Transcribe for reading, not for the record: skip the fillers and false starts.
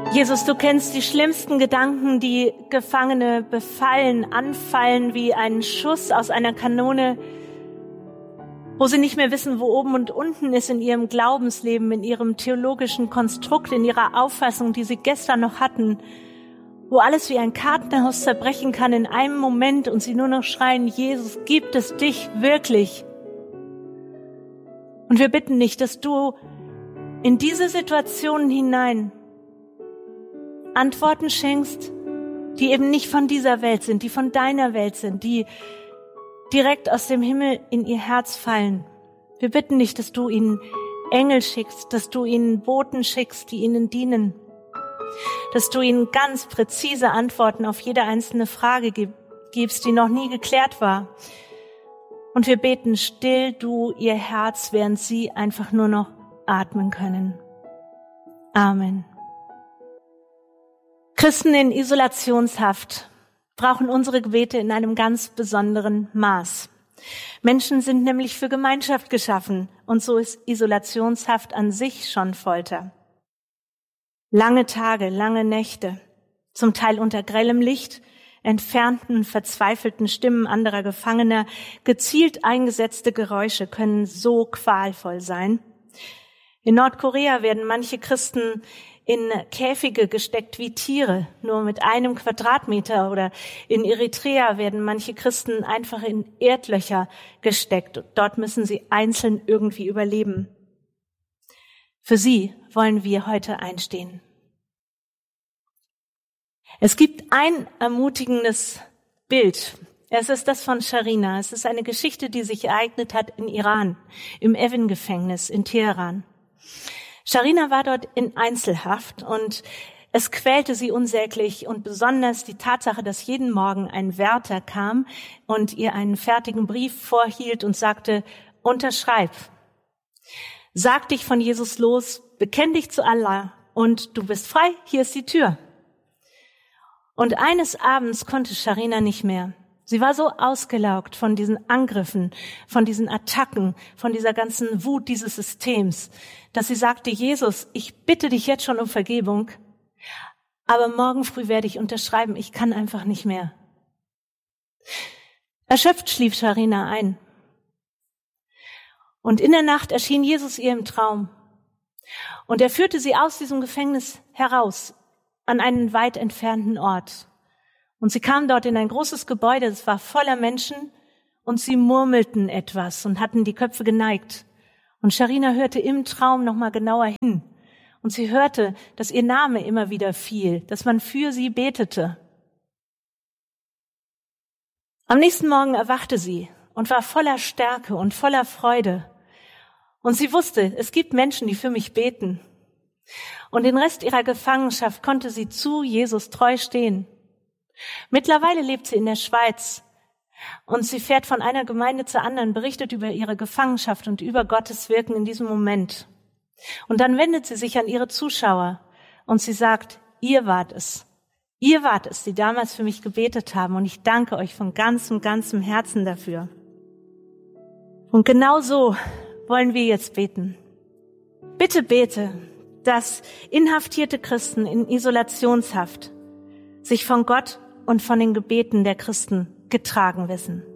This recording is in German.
Jesus, du kennst die schlimmsten Gedanken, die Gefangene befallen, anfallen wie ein Schuss aus einer Kanone, wo sie nicht mehr wissen, wo oben und unten ist in ihrem Glaubensleben, in ihrem theologischen Konstrukt, in ihrer Auffassung, die sie gestern noch hatten, wo alles wie ein Kartenhaus zerbrechen kann in einem Moment und sie nur noch schreien, Jesus, gibt es dich wirklich? Und wir bitten dich, dass du in diese Situationen hinein Antworten schenkst, die eben nicht von dieser Welt sind, die von deiner Welt sind, die direkt aus dem Himmel in ihr Herz fallen. Wir bitten dich, dass du ihnen Engel schickst, dass du ihnen Boten schickst, die ihnen dienen, dass du ihnen ganz präzise Antworten auf jede einzelne Frage gibst, die noch nie geklärt war. Und wir beten, still du ihr Herz, während sie einfach nur noch atmen können. Amen. Christen in Isolationshaft brauchen unsere Gebete in einem ganz besonderen Maß. Menschen sind nämlich für Gemeinschaft geschaffen und so ist Isolationshaft an sich schon Folter. Lange Tage, lange Nächte, zum Teil unter grellem Licht, entfernten, verzweifelten Stimmen anderer Gefangener, gezielt eingesetzte Geräusche können so qualvoll sein. In Nordkorea werden manche Christen in Käfige gesteckt wie Tiere, nur mit 1 Quadratmeter, oder in Eritrea werden manche Christen einfach in Erdlöcher gesteckt. Dort müssen sie einzeln irgendwie überleben. Für sie wollen wir heute einstehen. Es gibt ein ermutigendes Bild. Es ist das von Sharina. Es ist eine Geschichte, die sich ereignet hat in Iran, im Evin-Gefängnis in Teheran. Sharina war dort in Einzelhaft und es quälte sie unsäglich und besonders die Tatsache, dass jeden Morgen ein Wärter kam und ihr einen fertigen Brief vorhielt und sagte, unterschreib. Sag dich von Jesus los, bekenn dich zu Allah und du bist frei, hier ist die Tür. Und eines Abends konnte Sharina nicht mehr. Sie war so ausgelaugt von diesen Angriffen, von diesen Attacken, von dieser ganzen Wut dieses Systems, dass sie sagte, Jesus, ich bitte dich jetzt schon um Vergebung, aber morgen früh werde ich unterschreiben, ich kann einfach nicht mehr. Erschöpft schlief Sharina ein. Und in der Nacht erschien Jesus ihr im Traum. Und er führte sie aus diesem Gefängnis heraus, an einen weit entfernten Ort. Und sie kam dort in ein großes Gebäude, es war voller Menschen und sie murmelten etwas und hatten die Köpfe geneigt. Und Sharina hörte im Traum nochmal genauer hin und sie hörte, dass ihr Name immer wieder fiel, dass man für sie betete. Am nächsten Morgen erwachte sie und war voller Stärke und voller Freude. Und sie wusste, es gibt Menschen, die für mich beten. Und den Rest ihrer Gefangenschaft konnte sie zu Jesus treu stehen. Mittlerweile lebt sie in der Schweiz und sie fährt von einer Gemeinde zur anderen, berichtet über ihre Gefangenschaft und über Gottes Wirken in diesem Moment. Und dann wendet sie sich an ihre Zuschauer und sie sagt, ihr wart es, die damals für mich gebetet haben und ich danke euch von ganzem Herzen dafür. Und genau so wollen wir jetzt beten. Bitte bete, dass inhaftierte Christen in Isolationshaft sich von Gott und von den Gebeten der Christen getragen wissen.